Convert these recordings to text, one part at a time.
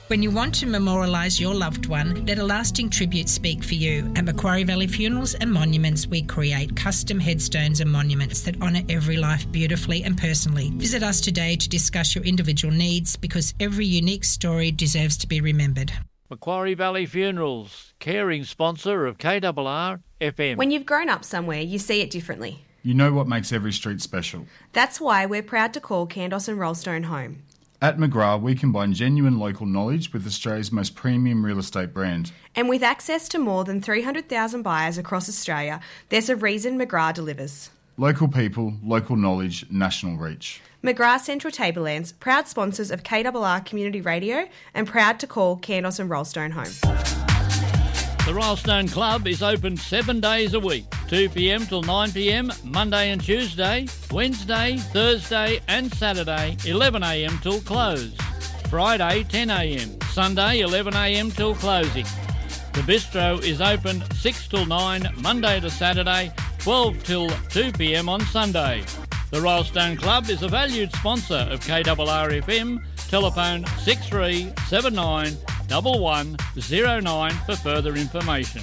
When you want to memorialise your loved one, let a lasting tribute speak for you. At Macquarie Valley Funerals and Monuments, we create custom headstones and monuments that honour every life beautifully and personally. Visit us today to discuss your individual needs, because every unique story deserves to be remembered. Macquarie Valley Funerals, caring sponsor of KRR FM. When you've grown up somewhere, you see it differently. You know what makes every street special. That's why we're proud to call Kandos and Rollstone home. At McGrath, we combine genuine local knowledge with Australia's most premium real estate brand. And with access to more than 300,000 buyers across Australia, there's a reason McGrath delivers. Local people, local knowledge, national reach. McGrath Central Tablelands, proud sponsors of KRR Community Radio and proud to call Kandos and Rollstone home. The Rollstone Club is open 7 days a week, 2 p.m. till 9 p.m, Monday and Tuesday, Wednesday, Thursday and Saturday, 11 a.m. till close, Friday 10 a.m, Sunday 11 a.m. till closing. The bistro is open 6 till 9, Monday to Saturday, 12 till 2 p.m. on Sunday. The Rollstone Club is a valued sponsor of KRR FM. Telephone 6379 1109 for further information.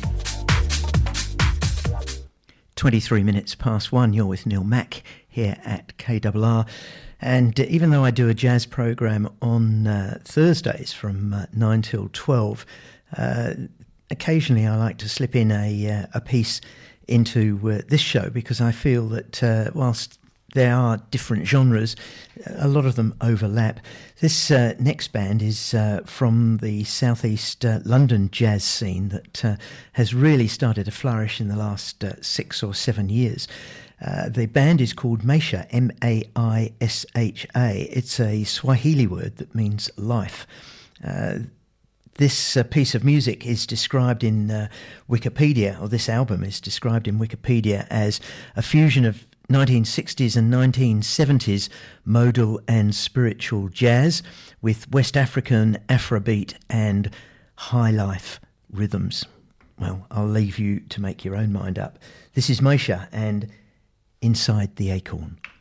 23 minutes past 1, you're with Neil Mack here at KRR. And even though I do a jazz program on Thursdays from 9 till 12, occasionally I like to slip in a piece into this show, because I feel that whilst there are different genres, a lot of them overlap. This next band is from the southeast London jazz scene that has really started to flourish in the last 6 or 7 years. The band is called Maisha, M-A-I-S-H-A. It's a Swahili word that means life. This piece of music is described in Wikipedia, or this album is described in Wikipedia as a fusion of 1960s and 1970s modal and spiritual jazz with West African, Afrobeat and high life rhythms. Well, I'll leave you to make your own mind up. This is Maisha and Inside the Acorn.